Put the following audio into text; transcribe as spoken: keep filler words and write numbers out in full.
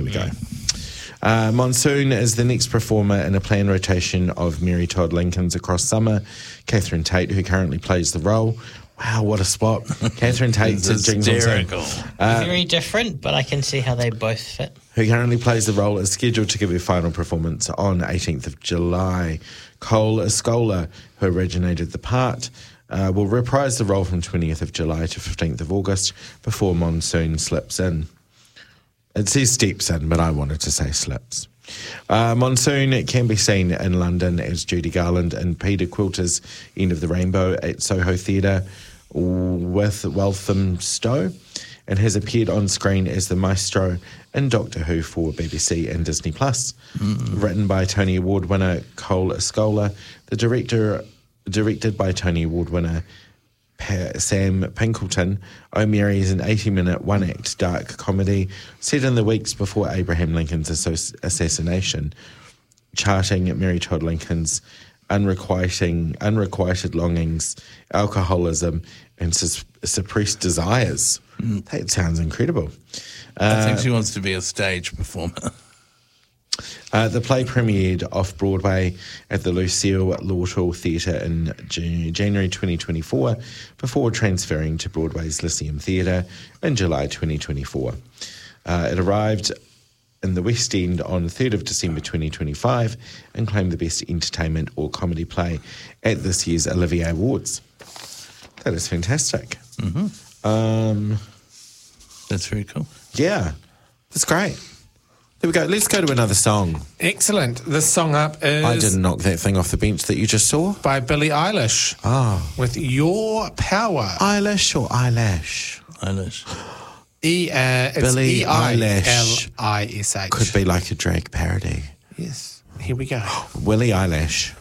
we go. Uh, Monsoon is the next performer in a planned rotation of Mary Todd Lincolns across summer. Catherine Tate, who currently plays the role. Wow, what a spot. Catherine Tate to Jings Monsoon. Uh, Very different, but I can see how they both fit. Who currently plays the role, is scheduled to give her final performance on eighteenth of July. Cole Escola, who originated the part, uh, will reprise the role from twentieth of July to fifteenth of August before Monsoon slips in. It says steps in, but I wanted to say slips. Uh, Monsoon can be seen in London as Judy Garland and Peter Quilter's End of the Rainbow at Soho Theatre with Walthamstow, and has appeared on screen as the Maestro in Doctor Who for B B C and Disney Plus. Mm. Written by Tony Award winner Cole Escola, the director directed by Tony Award winner Sam Pinkleton, O'Mary is an eighty-minute one-act dark comedy set in the weeks before Abraham Lincoln's assassination, charting Mary Todd Lincoln's unrequiting, unrequited longings, alcoholism, and sus- suppressed desires. Mm. That sounds incredible. I think she wants to be a stage performer. Uh, the play premiered off-Broadway at the Lucille Lortel Theatre in June, January twenty twenty-four, before transferring to Broadway's Lyceum Theatre in July twenty twenty-four. Uh, it arrived in the West End on the third of December twenty twenty-five and claimed the Best Entertainment or Comedy Play at this year's Olivier Awards. That is fantastic. Mm-hmm. Um, That's very cool. Yeah, that's great. There we go. Let's go to another song. Excellent. This song up is... I didn't knock that thing off the bench that you just saw. By Billie Eilish. Oh. With Your Power. Eilish or eyelash? Eilish. E, uh, it's Billie E I L Eilish. I S H. Could be like a drag parody. Yes. Here we go. Willie Eilish.